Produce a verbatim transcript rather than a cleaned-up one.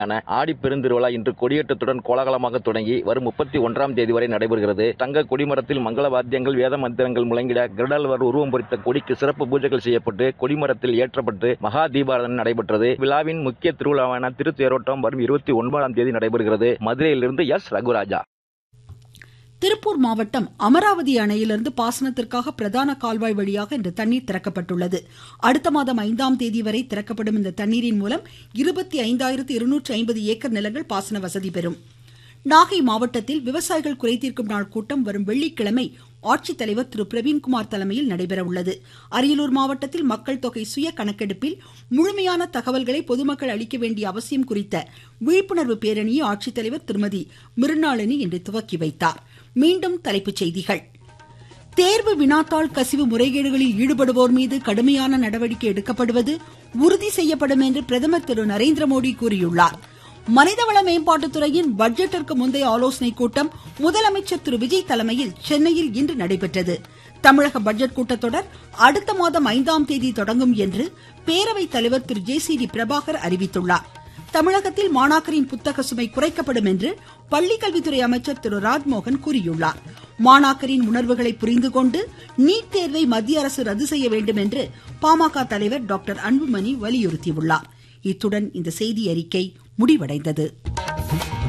ஆடி பெருந்திருவிழா இன்று கொடியேற்றத்துடன் கோலாகலமாக தொடங்கி வரும் முப்பத்தி ஒன்றாம் தேதி வரை நடைபெறுகிறது. தங்க கொடிமரத்தில் மங்கள வாத்தியங்கள், வேத மந்திரங்கள் முழங்கிட கருடாழ்வார் உருவம் பொறித்த கொடிக்கு சிறப்பு பூஜைகள் செய்யப்பட்டு கொடிமரத்தில் ஏற்றப்பட்டு மகா தீபாராதனை நடைபெற்றது. விழாவின் முக்கிய திருவிழாவான திருத்தேரோட்டம் வரும் இருபத்தி ஒன்பதாம் தேதி நடைபெறுகிறது. மதுரையிலிருந்து எஸ் ரகுராஜா. திருப்பூர் மாவட்டம் அமராவதி அணையிலிருந்து பாசனத்திற்காக பிரதான கால்வாய் வழியாக இன்று தண்ணீர் திறக்கப்பட்டுள்ளது. அடுத்த மாதம் ஐந்தாம் தேதி வரை திறக்கப்படும் இந்த தண்ணீரின் மூலம் இருபத்தி ஐந்தாயிரத்து இருநூற்று ஐம்பது ஏக்கர் நிலங்கள் பாசன வசதி பெறும். நாகை மாவட்டத்தில் விவசாயிகள் குறைதீர்க்கும் நாள் கூட்டம் வரும் வெள்ளிக்கிழமை ஆட்சித்தலைவர் திரு பிரவீன்குமார் தலைமையில் நடைபெற உள்ளது. அரியலூர் மாவட்டத்தில் மக்கள் தொகை சுய கணக்கெடுப்பில் முழுமையான தகவல்களை பொதுமக்கள் அளிக்க வேண்டிய அவசியம் குறித்த விழிப்புணர்வு பேரணியை ஆட்சித்தலைவர் திருமதி மிருணாளினி இன்று துவக்கி வைத்தார். மீண்டும் தலைப்புச் செய்திகள். தேர்வு வினாத்தாள் கசிவு முறைகேடுகளில் ஈடுபடுவோர் மீது கடுமையான நடவடிக்கை எடுக்கப்படுவது உறுதி செய்யப்படும் என்று பிரதமர் திரு நரேந்திரமோடி கூறியுள்ளார். மனிதவள மேம்பாட்டுத்துறையின் பட்ஜெட்டிற்கு முந்தைய ஆலோசனைக் கூட்டம் முதலமைச்சர் திரு விஜய் தலைமையில் சென்னையில் இன்று நடைபெற்றது. தமிழக பட்ஜெட் கூட்டத்தொடர் அடுத்த மாதம் ஐந்தாம் தேதி தொடங்கும் என்று பேரவைத் தலைவர் திரு ஜே சி டி பிரபாகர் அறிவித்துள்ளார். தமிழகத்தில் மாணாக்கரின் புத்தக சுமை குறைக்கப்படும் என்று பள்ளிக்கல்வித்துறை அமைச்சர் திரு ராஜ்மோகன் கூறியுள்ளார். மாணாக்கரின் உணர்வுகளை புரிந்து கொண்டு நீட் தேர்வை மத்திய அரசு ரத்து செய்ய வேண்டும் என்று பாமக தலைவர் டாக்டர் அன்புமணி வலியுறுத்தியுள்ளார். இத்துடன் இந்த செய்தி அறிக்கை முடிவடைந்தது.